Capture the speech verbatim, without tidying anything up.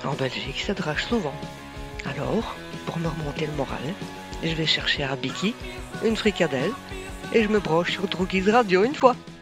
En Belgique, ça drache souvent. Alors, pour me remonter le moral, je vais chercher un biki, une fricadelle, et je me branche sur Droogies Radio une fois.